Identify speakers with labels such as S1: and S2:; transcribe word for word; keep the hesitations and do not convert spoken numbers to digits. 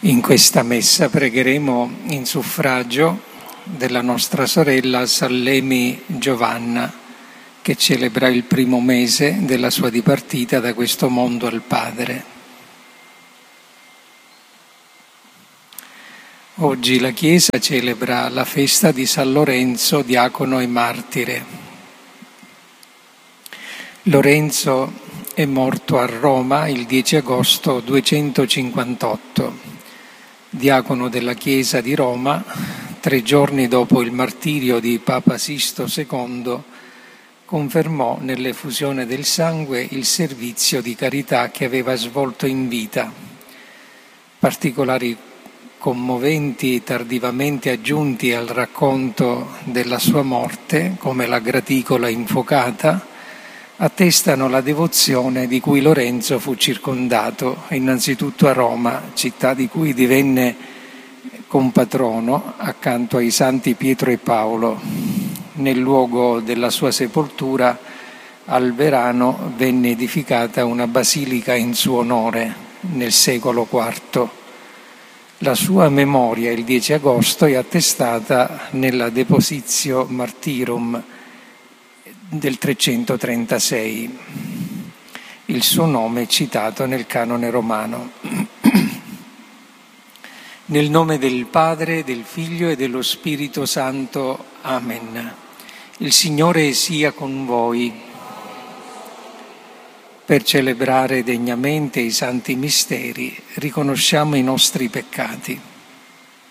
S1: In questa messa pregheremo in suffragio della nostra sorella Sallemi Giovanna, che celebra il primo mese della sua dipartita da questo mondo al Padre. Oggi la Chiesa celebra la festa di San Lorenzo, diacono e martire. Lorenzo è morto a Roma il dieci agosto duecentocinquantotto. Diacono della Chiesa di Roma, tre giorni dopo il martirio di Papa Sisto secondo, confermò nell'effusione del sangue il servizio di carità che aveva svolto in vita. Particolari commoventi tardivamente aggiunti al racconto della sua morte, come la graticola infuocata, attestano la devozione di cui Lorenzo fu circondato, innanzitutto a Roma, città di cui divenne compatrono accanto ai santi Pietro e Paolo. Nel luogo della sua sepoltura, al Verano, venne edificata una basilica in suo onore nel secolo quarto. La sua memoria, il dieci agosto, è attestata nella Depositio Martyrum del trecentotrentasei. Il suo nome è citato nel canone romano. Nel nome del Padre, del Figlio e dello Spirito Santo. Amen. Il Signore sia con voi. Per celebrare degnamente i santi misteri, riconosciamo i nostri peccati.